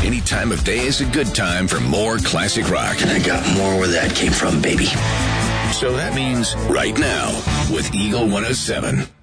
Any time of day is a good time for more classic rock. And I got more where that came from, baby. So that means right now with Eagle 107.